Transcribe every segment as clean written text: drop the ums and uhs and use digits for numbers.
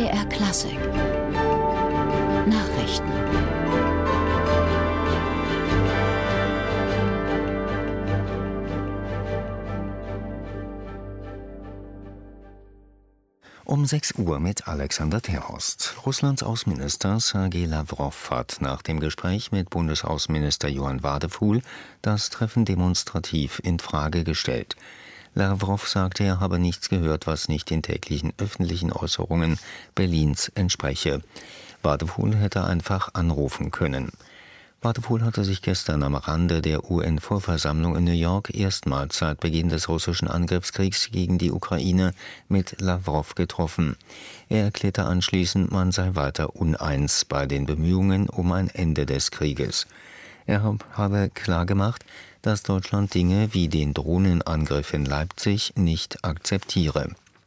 MDR Klassik Nachrichten. Um 6 Uhr mit Alexander Terhorst. Russlands Außenminister Sergei Lawrow hat nach dem Gespräch mit Bundesaußenminister Johann Wadephul das Treffen demonstrativ in Frage gestellt. Lawrow sagte, er habe nichts gehört, was nicht den täglichen öffentlichen Äußerungen Berlins entspreche. Wadephul hätte einfach anrufen können. Wadephul hatte sich gestern am Rande der UN-Vollversammlung in New York erstmals seit Beginn des russischen Angriffskriegs gegen die Ukraine mit Lawrow getroffen. Er erklärte anschließend, man sei weiter uneins bei den Bemühungen um ein Ende des Krieges. Er habe klargemacht, dass Deutschland Dinge wie den Drohnenangriff in Leipzig nicht akzeptiere.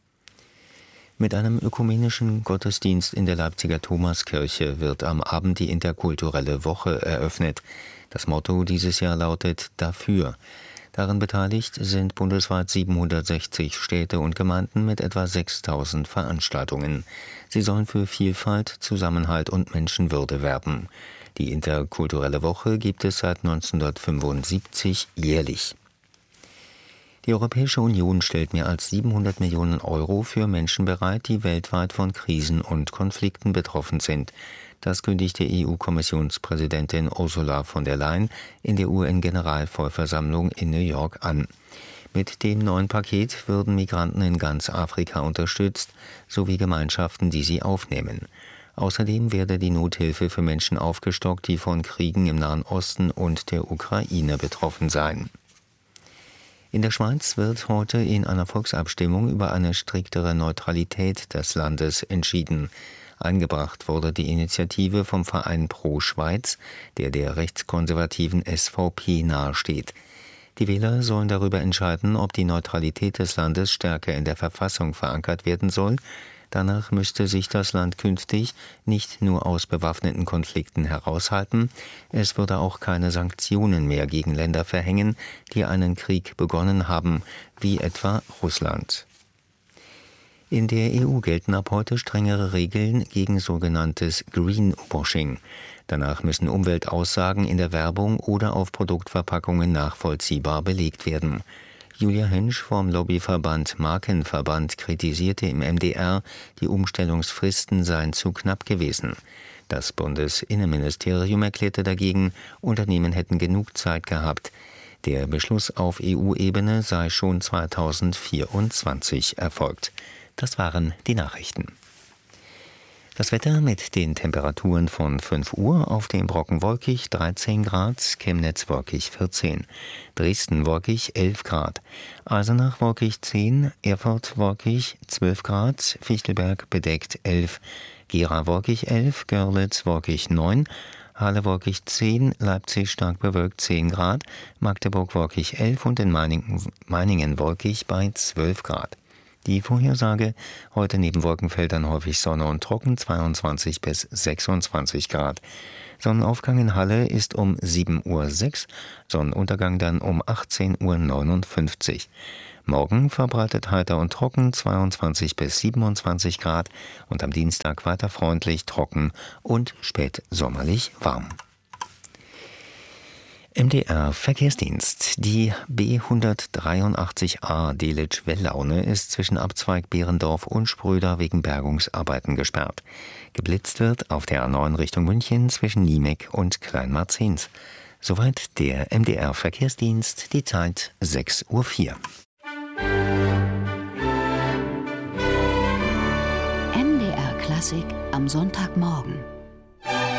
Mit einem ökumenischen Gottesdienst in der Leipziger Thomaskirche wird am Abend die interkulturelle Woche eröffnet. Das Motto dieses Jahr lautet »Dafür«. Daran beteiligt sind bundesweit 760 Städte und Gemeinden mit etwa 6.000 Veranstaltungen. Sie sollen für Vielfalt, Zusammenhalt und Menschenwürde werben. Die interkulturelle Woche gibt es seit 1975 jährlich. Die Europäische Union stellt mehr als 700 Millionen Euro für Menschen bereit, die weltweit von Krisen und Konflikten betroffen sind. Das kündigte EU-Kommissionspräsidentin Ursula von der Leyen in der UN-Generalvollversammlung in New York an. Mit dem neuen Paket würden Migranten in ganz Afrika unterstützt, sowie Gemeinschaften, die sie aufnehmen. Außerdem werde die Nothilfe für Menschen aufgestockt, die von Kriegen im Nahen Osten und der Ukraine betroffen seien. In der Schweiz wird heute in einer Volksabstimmung über eine striktere Neutralität des Landes entschieden. Eingebracht wurde die Initiative vom Verein Pro Schweiz, der rechtskonservativen SVP nahesteht. Die Wähler sollen darüber entscheiden, ob die Neutralität des Landes stärker in der Verfassung verankert werden soll. Danach müsste sich das Land künftig nicht nur aus bewaffneten Konflikten heraushalten, es würde auch keine Sanktionen mehr gegen Länder verhängen, die einen Krieg begonnen haben, wie etwa Russland. In der EU gelten ab heute strengere Regeln gegen sogenanntes Greenwashing. Danach müssen Umweltaussagen in der Werbung oder auf Produktverpackungen nachvollziehbar belegt werden. Julia Hensch vom Lobbyverband Markenverband kritisierte im MDR, die Umstellungsfristen seien zu knapp gewesen. Das Bundesinnenministerium erklärte dagegen, Unternehmen hätten genug Zeit gehabt. Der Beschluss auf EU-Ebene sei schon 2024 erfolgt. Das waren die Nachrichten. Das Wetter mit den Temperaturen von 5 Uhr: auf dem Brocken wolkig 13 Grad, Chemnitz wolkig 14, Dresden wolkig 11 Grad, Eisenach wolkig 10, Erfurt wolkig 12 Grad, Fichtelberg bedeckt 11, Gera wolkig 11, Görlitz wolkig 9, Halle wolkig 10, Leipzig stark bewölkt 10 Grad, Magdeburg wolkig 11 und in Meiningen wolkig bei 12 Grad. Die Vorhersage: heute neben Wolkenfeldern häufig Sonne und trocken, 22 bis 26 Grad. Sonnenaufgang in Halle ist um 7:06 Uhr, Sonnenuntergang dann um 18:59 Uhr. Morgen verbreitet heiter und trocken, 22 bis 27 Grad und am Dienstag weiter freundlich, trocken und spätsommerlich warm. MDR Verkehrsdienst. Die B183a Delitzsch-Wellaune ist zwischen Abzweig Behrendorf und Spröder wegen Bergungsarbeiten gesperrt. Geblitzt wird auf der A9 Richtung München zwischen Niemek und Kleinmarzens. Soweit der MDR Verkehrsdienst, die Zeit 6:04 Uhr. MDR Klassik am Sonntagmorgen.